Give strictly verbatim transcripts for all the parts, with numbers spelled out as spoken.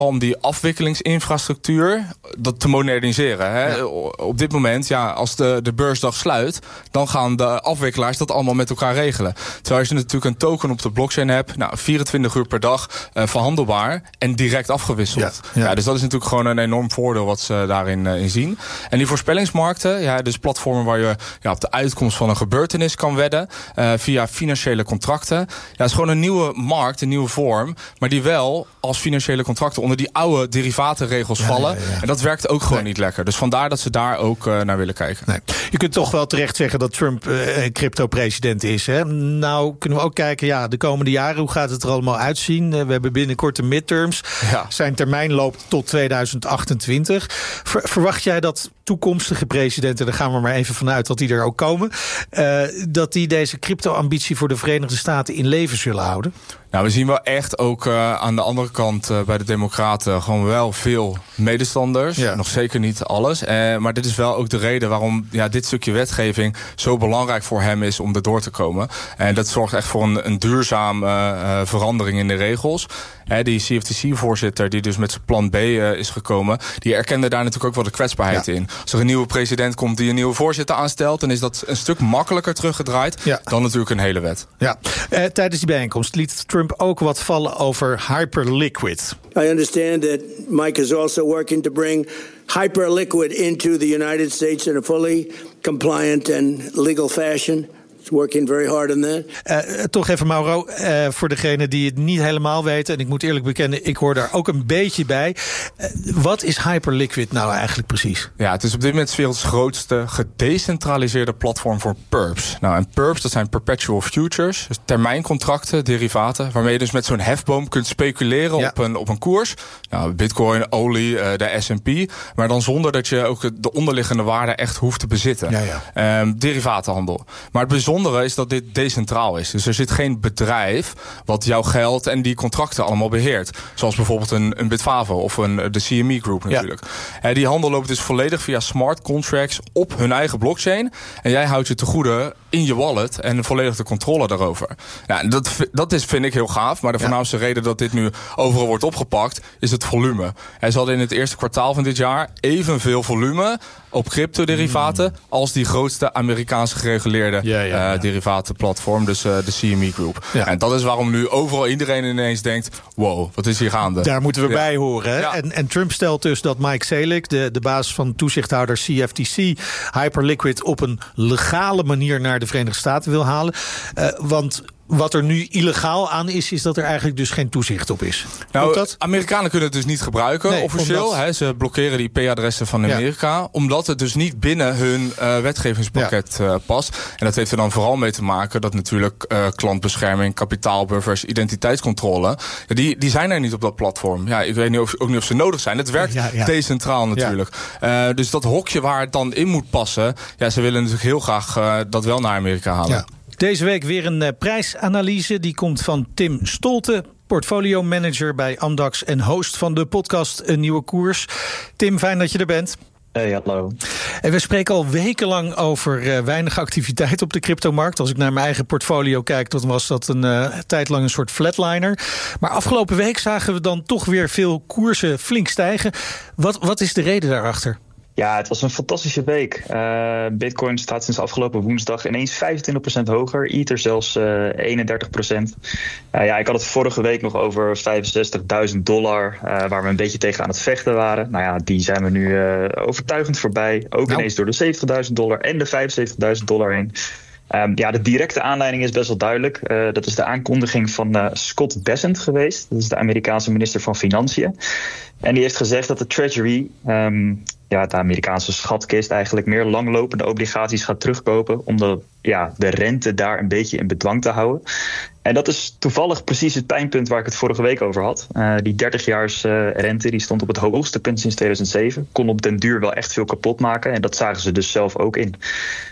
om die afwikkelingsinfrastructuur dat te moderniseren. Hè? Ja. Op dit moment, ja, als de, de beursdag sluit, dan gaan de afwikkelaars dat allemaal met elkaar regelen. Terwijl als je natuurlijk een token op de blockchain hebt, nou, vierentwintig uur per dag uh, verhandelbaar en direct afgewisseld. Ja, ja. Ja, dus dat is natuurlijk gewoon een enorm voordeel wat ze daarin uh, in zien. En die voorspellingsmarkten, ja, dus platformen waar je ja, op de uitkomst van een gebeurtenis kan wedden, uh, via financiële contracten. Ja, dat is gewoon een nieuwe markt, een nieuwe vorm, maar die wel als financiële contracten onder die oude derivatenregels ja, vallen. Ja, ja. En dat werkt ook gewoon nee. niet lekker. Dus vandaar dat ze daar ook uh, naar willen kijken. Nee. Je kunt toch wel terecht zeggen dat Trump uh, crypto-president is. Hè? Nou kunnen we ook kijken, ja, de komende jaren, hoe gaat het er allemaal uitzien? Uh, we hebben binnenkort de midterms. Ja. Zijn termijn loopt tot tweeduizend achtentwintig. Ver, verwacht jij dat toekomstige presidenten, daar gaan we maar even vanuit dat die er ook komen, uh, dat die deze crypto-ambitie voor de Verenigde Staten in leven zullen houden? Nou, we zien wel echt ook uh, aan de andere kant uh, bij de Democraten gewoon wel veel medestanders. Ja. Nog zeker niet alles. Uh, maar dit is wel ook de reden waarom ja, dit stukje wetgeving zo belangrijk voor hem is om erdoor te komen. En dat zorgt echt voor een, een duurzame uh, verandering in de regels. Uh, die C F T C-voorzitter die dus met zijn plan B uh, is gekomen, die erkende daar natuurlijk ook wel de kwetsbaarheid ja. in. Als er een nieuwe president komt die een nieuwe voorzitter aanstelt, dan is dat een stuk makkelijker teruggedraaid ja. dan natuurlijk een hele wet. Ja. Uh, tijdens die bijeenkomst liet Trump ook wat vallen over Hyperliquid. I understand that Mike is also working to bring Hyperliquid into the United States in a fully compliant and legal fashion. Working very hard on that. Uh, toch even, Mauro, uh, voor degenen die het niet helemaal weten, en ik moet eerlijk bekennen, ik hoor daar ook een beetje bij. Uh, wat is Hyperliquid nou eigenlijk precies? Ja, het is op dit moment 's werelds grootste gedecentraliseerde platform voor perps. Nou, en perps, dat zijn perpetual futures, dus termijncontracten, derivaten, waarmee je dus met zo'n hefboom kunt speculeren ja. op, een, op een koers. Nou, bitcoin, olie, uh, de S en P, maar dan zonder dat je ook de onderliggende waarde echt hoeft te bezitten. Ja, ja. Um, derivatenhandel. Maar het bijzondere is dat dit decentraal is. Dus er zit geen bedrijf wat jouw geld en die contracten allemaal beheert. Zoals bijvoorbeeld een, een Bitfavo of een, de C M E Group natuurlijk. Ja. En die handel loopt dus volledig via smart contracts op hun eigen blockchain. En jij houdt je te goede in je wallet en volledig de controle daarover. Ja, dat, dat is, vind ik heel gaaf. Maar de voornaamste ja. reden dat dit nu overal wordt opgepakt is het volume. En ze hadden in het eerste kwartaal van dit jaar evenveel volume op cryptoderivaten mm. als die grootste Amerikaanse gereguleerde ja, ja, ja. Uh, derivatenplatform, dus uh, de C M E Group. Ja. En dat is waarom nu overal iedereen ineens denkt, wow, wat is hier gaande? Daar moeten we ja. bij horen. Hè? Ja. En, en Trump stelt dus dat Mike Selig, de, de baas van toezichthouder C F T C, Hyperliquid op een legale manier naar de Verenigde Staten wil halen. Uh, want wat er nu illegaal aan is, is dat er eigenlijk dus geen toezicht op is. Nou, dat? Amerikanen kunnen het dus niet gebruiken, nee, officieel. Omdat... Hè, ze blokkeren die I P-adressen van Amerika, ja. omdat het dus niet binnen hun uh, wetgevingspakket ja. uh, past. En dat heeft er dan vooral mee te maken dat natuurlijk uh, klantbescherming, kapitaalbuffers, identiteitscontrole, die, die zijn er niet op dat platform. Ja, ik weet niet of, ook niet of ze nodig zijn. Het werkt ja, ja. decentraal natuurlijk. Ja. Uh, dus dat hokje waar het dan in moet passen, ja, ze willen natuurlijk heel graag uh, dat wel naar Amerika halen. Ja. Deze week weer een uh, prijsanalyse. Die komt van Tim Stolte, portfolio manager bij Amdax en host van de podcast Een Nieuwe Koers. Tim, fijn dat je er bent. Hey, hallo. En we spreken al wekenlang over uh, weinig activiteit op de cryptomarkt. Als ik naar mijn eigen portfolio kijk, dan was dat een uh, tijd lang een soort flatliner. Maar afgelopen week zagen we dan toch weer veel koersen flink stijgen. Wat, wat is de reden daarachter? Ja, het was een fantastische week. Uh, Bitcoin staat sinds afgelopen woensdag ineens vijfentwintig procent hoger. Ether zelfs uh, eenendertig procent. Uh, ja, ik had het vorige week nog over vijfenzestigduizend dollar... Uh, waar we een beetje tegen aan het vechten waren. Nou ja, die zijn we nu uh, overtuigend voorbij. Ook nou. ineens door de zeventigduizend dollar en de vijfenzeventigduizend dollar heen. Um, ja, de directe aanleiding is best wel duidelijk. Uh, dat is de aankondiging van uh, Scott Bessent geweest. Dat is de Amerikaanse minister van Financiën. En die heeft gezegd dat de Treasury, um, ja, de Amerikaanse schatkist, eigenlijk meer langlopende obligaties gaat terugkopen om de, ja, de rente daar een beetje in bedwang te houden. En dat is toevallig precies het pijnpunt waar ik het vorige week over had. Uh, die dertigjaars uh, rente die stond op het hoogste punt sinds tweeduizend zeven. Kon op den duur wel echt veel kapot maken. En dat zagen ze dus zelf ook in.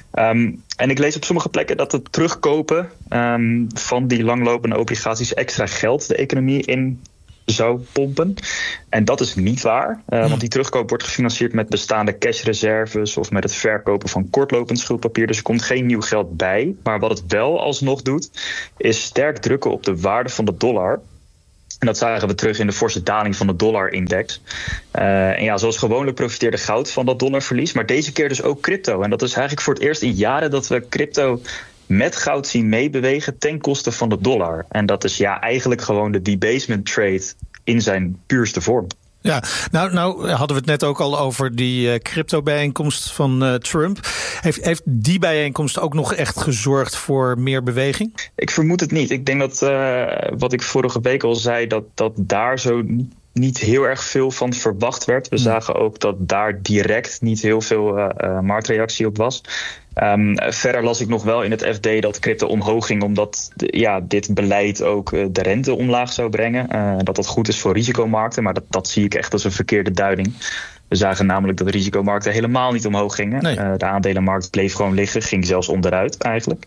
Um, en ik lees op sommige plekken dat het terugkopen um, van die langlopende obligaties extra geld de economie in zou pompen. En dat is niet waar. Uh, want die terugkoop wordt gefinancierd met bestaande cashreserves of met het verkopen van kortlopend schuldpapier. Dus er komt geen nieuw geld bij. Maar wat het wel alsnog doet, is sterk drukken op de waarde van de dollar. En dat zagen we terug in de forse daling van de dollar-index. Uh, en ja, zoals gewoonlijk profiteerde goud van dat dollarverlies. Maar deze keer dus ook crypto. En dat is eigenlijk voor het eerst in jaren dat we crypto met goud zien meebewegen ten koste van de dollar. En dat is ja eigenlijk gewoon de debasement trade in zijn puurste vorm. Ja, nou, nou hadden we het net ook al over die uh, crypto-bijeenkomst van uh, Trump. Heeft, heeft die bijeenkomst ook nog echt gezorgd voor meer beweging? Ik vermoed het niet. Ik denk dat, uh, wat ik vorige week al zei, dat, dat daar zo niet, niet heel erg veel van verwacht werd. We hmm. zagen ook dat daar direct niet heel veel uh, uh, marktreactie op was. Um, verder las ik nog wel in het F D dat crypto omhoog ging omdat de, ja, dit beleid ook uh, de rente omlaag zou brengen. Uh, dat dat goed is voor risicomarkten, maar dat, dat zie ik echt als een verkeerde duiding. We zagen namelijk dat de risicomarkten helemaal niet omhoog gingen. Nee. Uh, de aandelenmarkt bleef gewoon liggen, ging zelfs onderuit eigenlijk.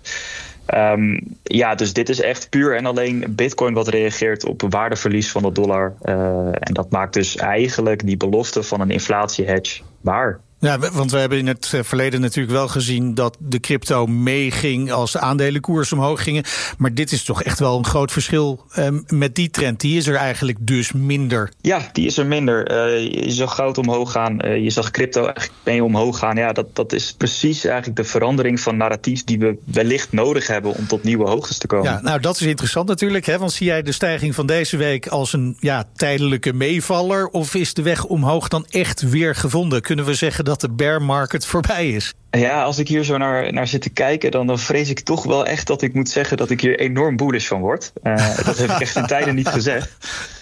Um, ja, dus dit is echt puur en alleen Bitcoin wat reageert op waardeverlies van de dollar. Uh, en dat maakt dus eigenlijk die belofte van een inflatiehedge waar. Ja, want we hebben in het verleden natuurlijk wel gezien dat de crypto meeging als de aandelenkoers omhoog gingen. Maar dit is toch echt wel een groot verschil um, met die trend. Die is er eigenlijk dus minder. Ja, die is er minder. Uh, je zag goud omhoog gaan. Uh, je zag crypto eigenlijk mee omhoog gaan. Ja, dat, dat is precies eigenlijk de verandering van narratief die we wellicht nodig hebben om tot nieuwe hoogtes te komen. Ja, nou dat is interessant natuurlijk. Hè? Want zie jij de stijging van deze week als een ja, tijdelijke meevaller? Of is de weg omhoog dan echt weer gevonden? Kunnen we zeggen dat dat de bear market voorbij is? Ja, als ik hier zo naar, naar zit te kijken, dan, dan vrees ik toch wel echt dat ik moet zeggen dat ik hier enorm bullish van word. Uh, dat heb ik echt in tijden niet gezegd.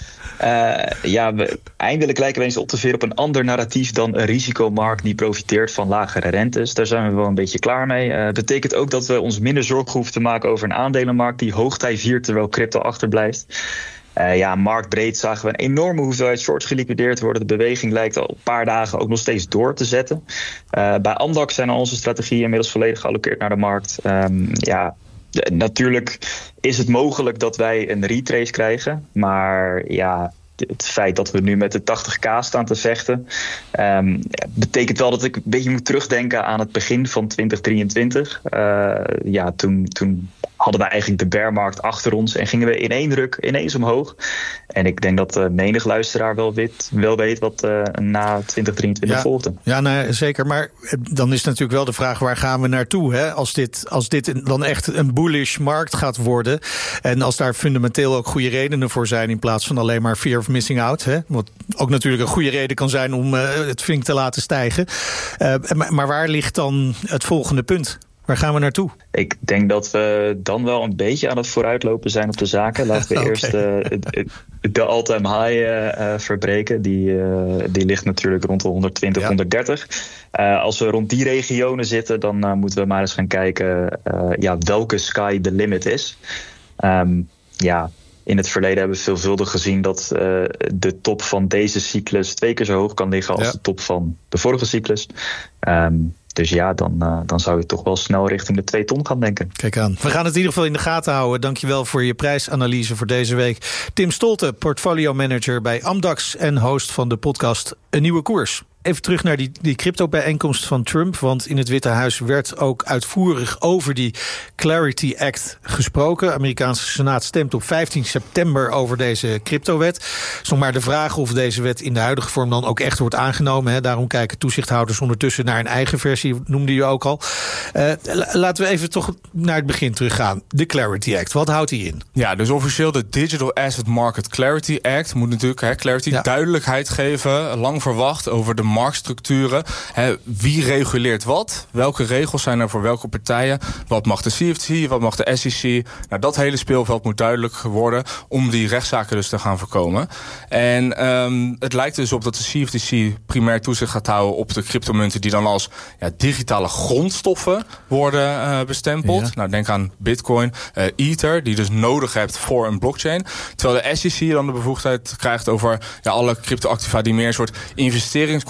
Uh, ja, we, eindelijk lijken we eens op te veren op een ander narratief dan een risicomarkt die profiteert van lagere rentes. Daar zijn we wel een beetje klaar mee. Uh, betekent ook dat we ons minder zorgen hoeven te maken over een aandelenmarkt die hoogtij viert terwijl crypto achterblijft. Uh, ja, marktbreed zagen we een enorme hoeveelheid shorts geliquideerd worden. De beweging lijkt al een paar dagen ook nog steeds door te zetten. Uh, bij Amdax zijn al onze strategieën inmiddels volledig gealloceerd naar de markt. Um, ja, de, natuurlijk is het mogelijk dat wij een retrace krijgen. Maar ja, het feit dat we nu met de tachtig k staan te vechten Um, betekent wel dat ik een beetje moet terugdenken aan het begin van twintig drieëntwintig. Uh, ja, toen... toen hadden we eigenlijk de bearmarkt achter ons en gingen we in één ruk ineens omhoog. En ik denk dat uh, menig luisteraar wel weet, wel weet wat uh, na twintig drieëntwintig ja, volgde. Ja, nou, zeker. Maar dan is natuurlijk wel de vraag, waar gaan we naartoe? Hè? Als dit, als dit dan echt een bullish markt gaat worden en als daar fundamenteel ook goede redenen voor zijn in plaats van alleen maar fear of missing out. Hè? Wat ook natuurlijk een goede reden kan zijn om uh, het flink te laten stijgen. Uh, maar, maar waar ligt dan het volgende punt? Waar gaan we naartoe? Ik denk dat we dan wel een beetje aan het vooruitlopen zijn op de zaken. Laten we okay. eerst uh, de all-time high uh, verbreken. Die, uh, die ligt natuurlijk rond de honderdtwintig, ja. honderddertig. Uh, als we rond die regionen zitten, dan uh, moeten we maar eens gaan kijken uh, ja, welke sky the limit is. Um, ja, in het verleden hebben we veelvuldig gezien dat uh, de top van deze cyclus twee keer zo hoog kan liggen als ja. de top van de vorige cyclus. Um, Dus ja, dan, uh, dan zou je toch wel snel richting de twee ton gaan denken. Kijk aan. We gaan het in ieder geval in de gaten houden. Dankjewel voor je prijsanalyse voor deze week. Tim Stolte, portfolio manager bij Amdax en host van de podcast Een Nieuwe Koers. Even terug naar die, die crypto-bijeenkomst van Trump. Want in het Witte Huis werd ook uitvoerig over die Clarity Act gesproken. De Amerikaanse Senaat stemt op vijftien september over deze cryptowet. Het is nog maar de vraag of deze wet in de huidige vorm dan ook echt wordt aangenomen. Hè. Daarom kijken toezichthouders ondertussen naar een eigen versie, noemde je ook al. Uh, laten we even toch naar het begin teruggaan. De Clarity Act, wat houdt die in? Ja, dus officieel de Digital Asset Market Clarity Act moet natuurlijk hè, Clarity ja. duidelijkheid geven, lang verwacht over de marktstructuren. Hè, wie reguleert wat? Welke regels zijn er voor welke partijen? Wat mag de C F T C? Wat mag de S E C? Nou, dat hele speelveld moet duidelijk worden om die rechtszaken dus te gaan voorkomen. En um, het lijkt dus op dat de C F T C primair toezicht gaat houden op de cryptomunten die dan als ja, digitale grondstoffen worden uh, bestempeld. Ja. Nou, denk aan Bitcoin, uh, Ether, die dus nodig hebt voor een blockchain. Terwijl de S E C dan de bevoegdheid krijgt over ja, alle cryptoactiva die meer een soort investeringscontract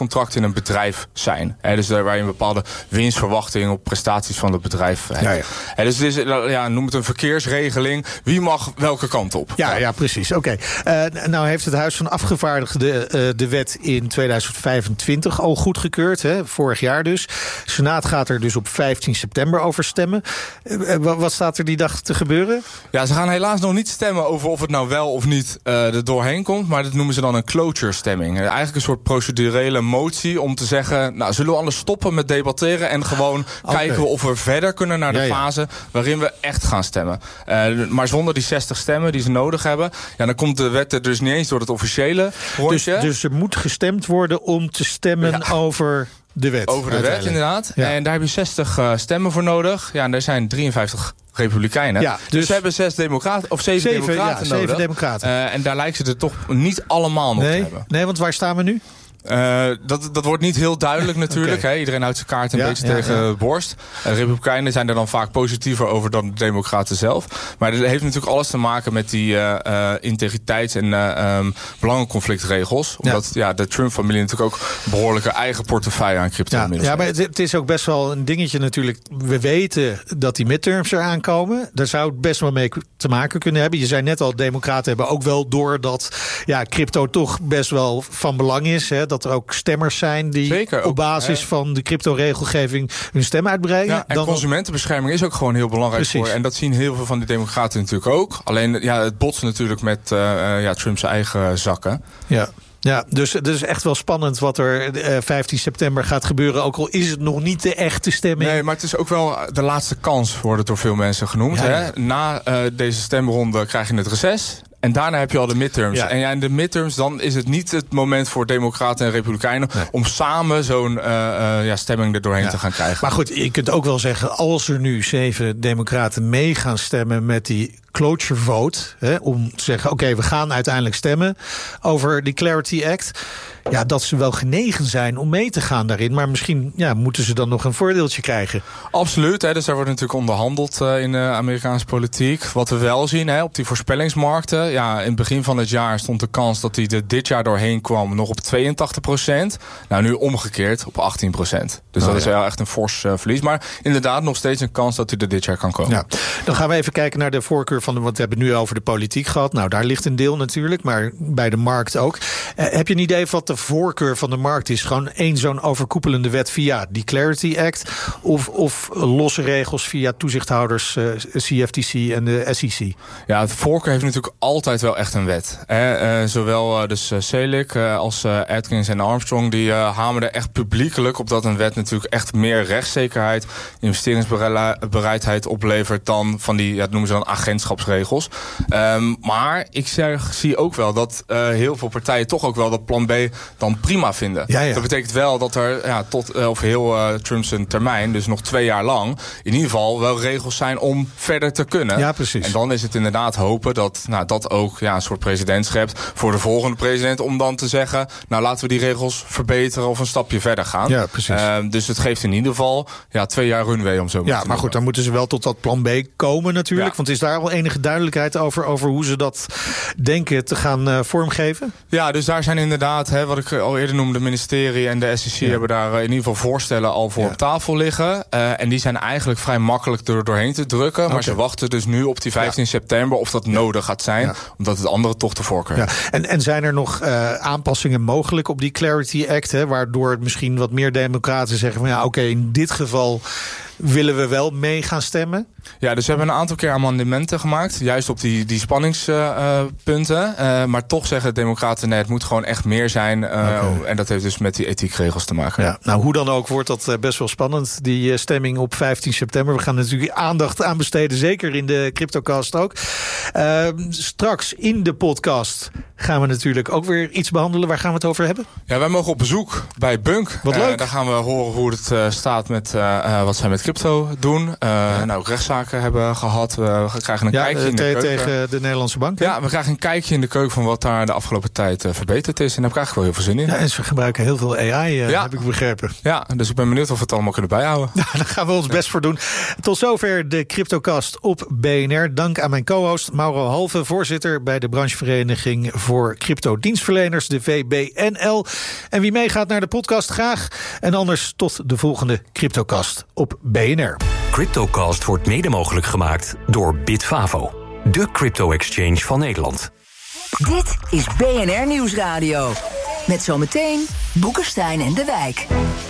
contracten in een bedrijf zijn. He, dus waar je een bepaalde winstverwachting op prestaties van het bedrijf hebt. Ja, ja. He, dus het is, ja, noem het een verkeersregeling. Wie mag welke kant op? Ja, ja precies. Oké. Okay. Uh, nou heeft het Huis van Afgevaardigden uh, de wet in tweeduizend vijfentwintig al goedgekeurd. Hè, vorig jaar dus. De Senaat gaat er dus op vijftien september over stemmen. Uh, wat staat er die dag te gebeuren? Ja, ze gaan helaas nog niet stemmen over of het nou wel of niet uh, er doorheen komt. Maar dat noemen ze dan een cloture-stemming. Eigenlijk een soort procedurele motie om te zeggen, nou, zullen we anders stoppen met debatteren en gewoon okay. kijken of we verder kunnen naar de ja, ja. fase waarin we echt gaan stemmen. Uh, maar zonder die zestig stemmen die ze nodig hebben, ja, dan komt de wet er dus niet eens door het officiële rondje. Dus, dus er moet gestemd worden om te stemmen ja. over de wet. Over de wet, inderdaad. Ja. En daar heb je zestig uh, stemmen voor nodig. Ja, en er zijn drieënvijftig Republikeinen. Ja, dus, dus ze hebben zes democraten of zeven, zeven democraten ja, nodig. Zeven democraten. Uh, en daar lijken ze er toch niet allemaal nog nee, te hebben. Nee, want waar staan we nu? Uh, dat, dat wordt niet heel duidelijk natuurlijk. Okay. Hè? Iedereen houdt zijn kaart een ja, beetje ja, tegen ja. de borst. Uh, Republikeinen zijn er dan vaak positiever over dan de Democraten zelf. Maar dat heeft natuurlijk alles te maken met die uh, uh, integriteits- en uh, um, belangenconflictregels. Omdat ja. Ja, de Trump-familie natuurlijk ook een behoorlijke eigen portefeuille aan crypto ja, inmiddels ja, maar het, het is ook best wel een dingetje natuurlijk. We weten dat die midterms eraan komen. Daar zou het best wel mee te maken kunnen hebben. Je zei net al, Democraten hebben ook wel door dat ja, crypto toch best wel van belang is. Hè, dat er ook stemmers zijn die Zeker, op basis ook, van de crypto-regelgeving hun stem uitbrengen. Ja, en dan consumentenbescherming is ook gewoon heel belangrijk Precies. voor. En dat zien heel veel van de democraten natuurlijk ook. Alleen ja, het botst natuurlijk met uh, ja, Trumps eigen zakken. Ja. Ja, dus het is echt wel spannend wat er uh, vijftien september gaat gebeuren. Ook al is het nog niet de echte stemming. Nee, maar het is ook wel de laatste kans, wordt het door veel mensen genoemd. Ja, ja. Hè? Na uh, deze stemronde krijg je het reces. En daarna heb je al de midterms. Ja. En ja, in de midterms dan is het niet het moment voor Democraten en Republikeinen nee. om samen zo'n uh, uh, ja, stemming er doorheen ja. te gaan krijgen. Maar goed, je kunt ook wel zeggen, als er nu zeven Democraten mee gaan stemmen met die cloture vote, hè, om te zeggen, oké, okay, we gaan uiteindelijk stemmen over die Clarity Act. Ja, dat ze wel genegen zijn om mee te gaan daarin. Maar misschien ja, moeten ze dan nog een voordeeltje krijgen. Absoluut. Hè, dus daar wordt natuurlijk onderhandeld uh, in de Amerikaanse politiek. Wat we wel zien hè, op die voorspellingsmarkten. Ja, in het begin van het jaar stond de kans dat hij er dit jaar doorheen kwam nog op tweeëntachtig procent. Nou, nu omgekeerd op achttien procent. Dus oh, dat ja. is wel echt een fors uh, verlies. Maar inderdaad nog steeds een kans dat hij er dit jaar kan komen. Ja. Dan gaan we even kijken naar de voorkeur van de... Want we hebben het nu over de politiek gehad. Nou, daar ligt een deel natuurlijk. Maar bij de markt ook. Uh, heb je een idee wat de voorkeur van de markt is? Gewoon één zo'n overkoepelende wet via die Clarity Act? Of, of losse regels via toezichthouders, uh, C F T C en de S E C? Ja, het voorkeur heeft natuurlijk altijd wel echt een wet. Hè? Uh, zowel uh, dus uh, Selig uh, als uh, Atkins en Armstrong... die uh, hamerden echt publiekelijk op dat een wet natuurlijk echt meer rechtszekerheid, investeringsbereidheid oplevert dan van die, ja, dat noemen ze dan agentschapsregels. Um, maar ik zeg, zie ook wel dat uh, heel veel partijen toch ook wel dat plan B dan prima vinden. Ja, ja. Dat betekent wel dat er ja, tot uh, of heel uh, Trump's termijn, dus nog twee jaar lang, in ieder geval wel regels zijn om verder te kunnen. Ja, precies. En dan is het inderdaad hopen dat nou, dat ook ja, een soort precedent schept voor de volgende president om dan te zeggen, nou laten we die regels verbeteren of een stapje verder gaan. Ja, precies. Uh, dus het geeft in ieder geval ja, twee jaar runway om zo ja, te maar noemen. Goed, dan moeten ze wel tot dat plan B komen natuurlijk. Ja. Want is daar al enige duidelijkheid over, over hoe ze dat denken te gaan uh, vormgeven? Ja, dus daar zijn inderdaad, hè, wat ik al eerder noemde, de ministerie en de S E C ja. hebben daar in ieder geval voorstellen al voor ja. op tafel liggen. Uh, en die zijn eigenlijk vrij makkelijk er doorheen te drukken. Maar okay. ze wachten dus nu op die vijftien ja. september of dat ja. nodig gaat zijn. Ja. Omdat het andere toch de voorkeur ja. En, en zijn er nog uh, aanpassingen mogelijk op die Clarity Act? Hè, waardoor misschien wat meer democraten zeggen van ja, oké, okay, in dit geval willen we wel mee gaan stemmen? Ja, dus we hebben een aantal keer amendementen gemaakt. Juist op die, die spanningspunten. Uh, uh, maar toch zeggen de democraten, nee, het moet gewoon echt meer zijn. Uh, okay. En dat heeft dus met die ethiekregels te maken. Ja, nou, hoe dan ook wordt dat best wel spannend. Die uh, stemming op vijftien september. We gaan natuurlijk aandacht aan besteden. Zeker in de CryptoCast ook. Uh, straks in de podcast gaan we natuurlijk ook weer iets behandelen. Waar gaan we het over hebben? Ja, wij mogen op bezoek bij Bunk. Wat leuk. Uh, daar gaan we horen hoe het uh, staat met uh, uh, wat zij met crypto doen. Uh, ja. Nou, rechtszaken hebben gehad. We krijgen een ja, kijkje in de te, keuken. Tegen de Nederlandse bank. Hè? Ja, we krijgen een kijkje in de keuken van wat daar de afgelopen tijd uh, verbeterd is. En daar heb ik eigenlijk wel heel veel zin in. Ja, en ze gebruiken heel veel A I, uh, ja. heb ik begrepen. Ja, dus ik ben benieuwd of we het allemaal kunnen bijhouden. Ja, daar gaan we ons best voor doen. Tot zover de CryptoCast op B N R. Dank aan mijn co-host Mauro Halve, voorzitter bij de branchevereniging voor cryptodienstverleners, de V B N L. En wie meegaat naar de podcast, graag. En anders tot de volgende CryptoCast op B N R. CryptoCast wordt mede mogelijk gemaakt door Bitfavo, de crypto-exchange van Nederland. Dit is B N R Nieuwsradio. Met zometeen Boekenstein en de Wijk.